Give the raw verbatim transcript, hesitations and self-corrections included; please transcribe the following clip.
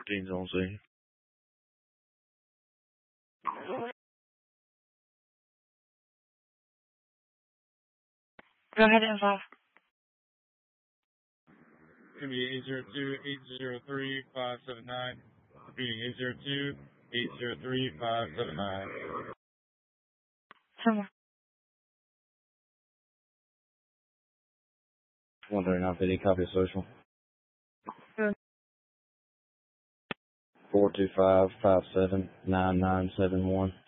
fourteen Zone C. Go ahead and involve. Gonna be eight zero two, eight zero three, five seven nine. Repeating eight zero two, eight zero three, five seven nine. Somewhere. one thirty-nine fifty, copy of social. Good. four two five, five seven nine nine seven one.